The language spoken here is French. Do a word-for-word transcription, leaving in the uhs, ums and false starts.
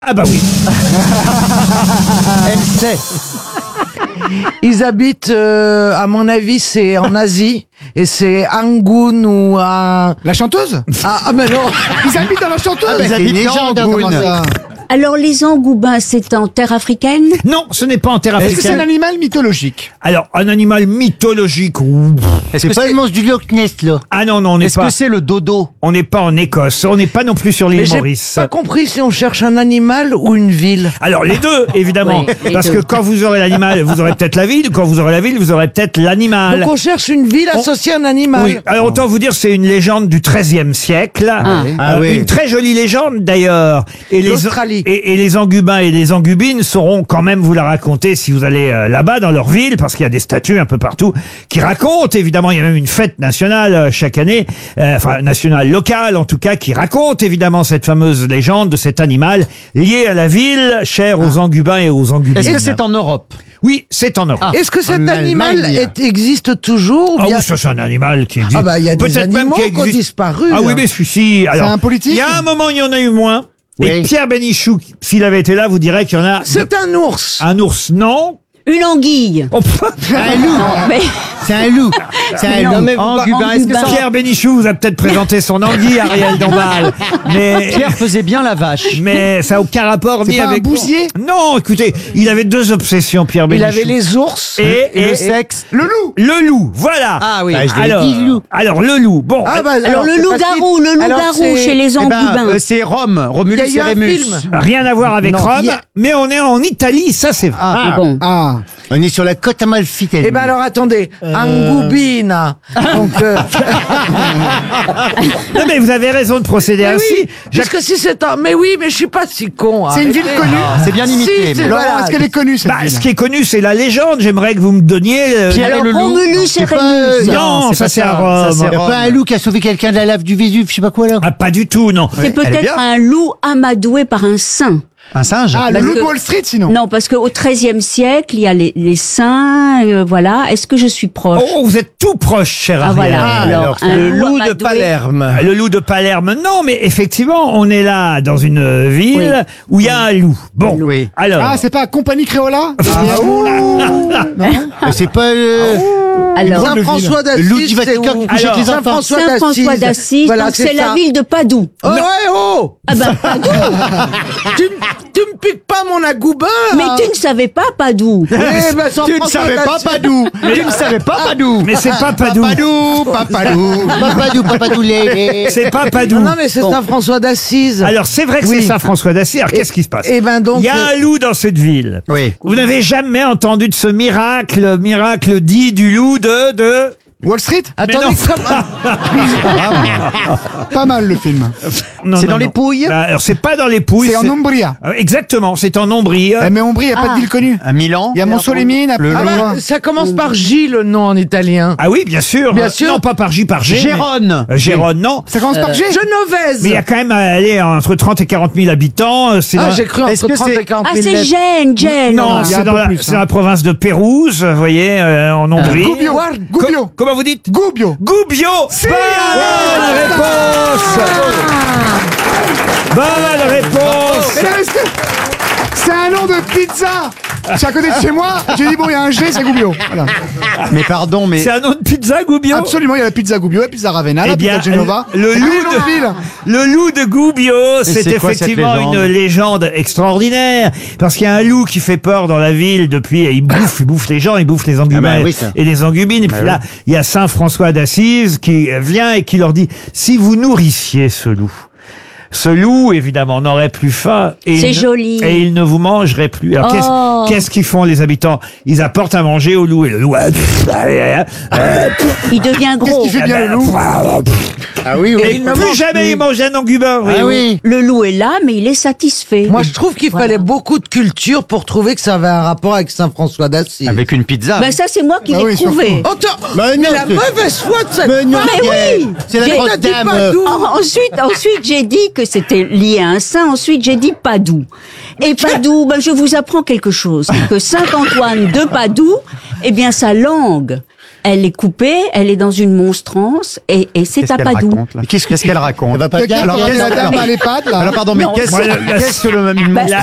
Ah bah oui. Elle sait. Ils habitent, euh, à mon avis, c'est en Asie. Et c'est Angoun ou à... La chanteuse Ah, ah mais non. Ils habitent dans la chanteuse. Ah, bah, Ils c'est une habitent légende, dans- comment Angoun. ça Alors, les Angoubins, c'est en terre africaine? Non, ce n'est pas en terre Est-ce que c'est un africaine. animal mythologique? Alors, un animal mythologique. ouh. Est-ce que c'est pas le monstre du Loch Ness, là? Ah non, non, on n'est Est-ce pas. que c'est le dodo? On n'est pas en Écosse. On n'est pas non plus sur Mais l'île j'ai Maurice. pas compris si on cherche un animal ou une ville. Alors les deux, évidemment, Oui, les parce deux. que quand vous aurez l'animal, vous aurez peut-être la ville. Quand vous aurez la ville, vous aurez peut-être l'animal. Donc on cherche une ville associée à un animal. Oui. Alors autant vous dire, c'est une légende du treizième siècle. Ah. Ah oui. Une très jolie légende d'ailleurs. Et les L'Australie. et, et les Angubins et les Angubines sauront quand même vous la raconter si vous allez euh, là-bas dans leur ville, parce qu'il y a des statues un peu partout qui racontent. Évidemment, il y a même une fête nationale euh, chaque année, euh, enfin nationale locale en tout cas, qui raconte évidemment cette fameuse légende de cet animal lié à la ville, cher aux Angubins et aux Angubines. Est-ce que c'est en Europe? Oui, c'est en Europe. Est-ce que cet En animal Allemagne. est- existe toujours ou Ah bien... oui, ça c'est un animal qui existe. Ah bah, il y a des Peut-être même animaux qui qui ont existe. disparu, Ah oui, hein. mais celui-ci. Alors, un politique Il y a un moment, il y en a eu moins. Et Oui. Pierre Bénichou, s'il avait été là, vous dirait qu'il y en a. C'est un ours. Un ours, non. Une anguille. Oh, pff. Un loup. Mais, C'est un loup. C'est un Non, loup. mais Angubin, est-ce que ça... Pierre Bénichou vous a peut-être présenté son anguille, Ariel Dombal. Mais, Pierre faisait bien la vache. mais ça n'a aucun rapport C'est ni pas un avec. bousier Non, écoutez, il avait deux obsessions, Pierre Il Bénichou. avait les ours. Et, Et et- le sexe. Le loup. le loup, voilà. Ah oui. alors, alors, le loup. Bon, Ah bah, alors, le c'est loup-garou, facile. le Alors, loup-garou c'est- chez les Eh ben, Angoubins. euh, c'est Rome, Romulus Il y a eu et un Rémus. film. rien à voir avec Non, Rome, il y a- mais on est en Italie, ça c'est vrai. Ah, bon. Ah. On est sur la côte amalfitaine. Eh ben alors attendez, Angoubina. Donc, euh, Non mais vous avez raison de procéder mais ainsi. oui, parce que si c'est un... Mais oui, mais je suis pas si con. C'est une ville arrêtez. connue. C'est bien imité. Si, c'est- mais- Laurent, voilà. est-ce qu'elle est connue cette Bah, ville ce qui est connu, c'est la légende. J'aimerais que vous me donniez. euh, Pierre et Alors, le loup. Romulus et C'est pas, Rémus. euh, Non, ça, pas c'est à Ça, Rome. c'est pas un loup qui a sauvé quelqu'un de la lave du Vésuve, je sais pas quoi là. Ah, pas du tout, non. C'est peut-être un loup amadoué par un saint. Un singe. Ah, le Parce loup que- de Wall Street sinon. Non, parce qu'au treizième siècle, il y a les, les saints, euh, voilà. Est-ce que je suis proche? Oh, vous êtes tout proche, cher Ah, Ariel. voilà. Alors, un Le loup de amadoué. Palerme. Le loup de Palerme, non, mais effectivement, on est là dans une euh, ville où il y a un loup. Bon, Oui. alors. Ah, c'est pas Compagnie Créola Ah, ouh. Mais c'est pas. euh, Alors, grande Saint-François Le loup d'Assise, du c'est Vatican où qui couche avec les enfants. Saint-François Saint-François d'Assise, Voilà, donc c'est la ça. ville de Padoue. Oh, ouais, oh Ah ben, Padoue. tu, tu me piques pas mon agoubin Mais tu ne savais pas Padoue. Eh ben, Tu ne Saint-François savais pas d'Assise. Padou. Tu ne savais pas Padou. Mais c'est pas Padoue. Papadou, Papadou, Papadou, Papadou, les. C'est pas Padoue. Non, non, mais c'est Saint-François d'Assise. Alors, c'est vrai que Oui. c'est Saint-François d'Assise. Alors, qu'est-ce qui se passe? Eh ben donc... Il y a un loup dans cette ville. Oui. Vous n'avez jamais entendu de ce miracle, miracle dit du loup de, de... Wall Street Attendez, non. comment- Pas mal le film. Non, C'est non, dans les non. Pouilles Bah, alors, c'est pas dans les Pouilles. C'est en Umbria. Euh, Exactement, c'est en Ombrie. Eh, mais Ombrie, il n'y a pas Ah. de ville connue. À Milan. Il y a Monceau-les-Mines, après. Ah bah, ça commence par J, le nom en italien. Ah oui, bien sûr. Bien Euh, sûr. Non, pas par J, par G. Gérone. mais- Euh, Gérone, non. Ça commence par G Genovèse. Mais il y a quand même euh, allez, entre trente et quarante mille habitants. euh, C'est Ah, dans- j'ai cru Est-ce entre que trente c'est- et quarante Ah, mille c'est lettres. Gênes, Gênes. Non, il y a c'est un dans, peu la, plus, c'est hein. dans la province de Pérouse, vous voyez, euh, en Ombrie. Gubbio. Co- Gubbio. Comment vous dites? Gubbio. Gubbio. Bonne réponse. Bonne réponse. Mais non, est-ce que- C'est un nom de pizza. C'est à côté de chez moi. J'ai dit, bon, il y a un G, c'est Gubbio. Voilà. Mais pardon, mais. C'est un nom de pizza, Gubbio? Absolument, il y a la pizza Gubbio, la pizza Ravenna, la Eh bien, pizza Genova. le Et loup puis, de- ville. Le loup de Gubbio, c'est c'est quoi cette effectivement légende une légende extraordinaire. Parce qu'il y a un loup qui fait peur dans la ville depuis, et il bouffe, il bouffe les gens, il bouffe les angubins Ah bah oui, ça. et les angubines. Et puis là, il y a Saint François d'Assise qui vient et qui leur dit, si vous nourrissiez ce loup, ce loup, évidemment, n'aurait plus faim. et C'est il ne- joli. Et il ne vous mangerait plus. Alors, Oh. qu'est-ce, qu'est-ce qu'ils font, les habitants? Ils apportent à manger au loup. Et le loup, euh, pff, euh, euh, Il devient gros. Qu'est-ce qu'il fait bien, le loup Ah oui, et plus jamais il mange un angubin. Ah voyez-vous. oui. Le loup est là, mais il est satisfait. Moi, je trouve qu'il Voilà. fallait beaucoup de culture pour trouver que ça avait un rapport avec Saint-François d'Assise. Avec une pizza. Ben ça, c'est moi qui Ah l'ai oui, trouvé. Oh, t'as- Mais mais non, la c'est- mauvaise foi de cette Mais non, femme. Mais oui. c'est la J'ai- grosse t'as dit dame. pas euh, d'où. En- Ensuite, ensuite j'ai dit que c'était lié à un saint. Ensuite, j'ai dit Padoue. Et Padoue, ben, je vous apprends quelque chose. Que Saint-Antoine de Padoue, eh bien, sa langue elle est coupée, elle est dans une monstrance et, et c'est Qu'est-ce qu'elle Tapadou. raconte, là Qu'est-ce qu'est-ce qu'elle raconte Ça va pas bien. Quelqu'un Alors, qui a qu'est-ce- la dame alors- à l'EHPAD, là. Alors pardon, mais Non, qu'est-ce moi, le- qu'est-ce que le Bah,